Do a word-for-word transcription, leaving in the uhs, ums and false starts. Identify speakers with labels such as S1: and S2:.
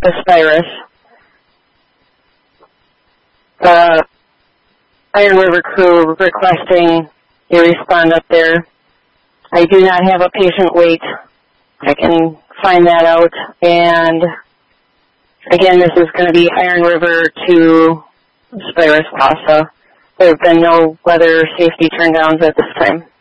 S1: Aspirus. The Iron River crew requesting you respond up there. I do not have a patient wait. I can find that out. And again, this is going to be Iron River to Aspirus, Wausau. There have been no weather safety turndowns at this time.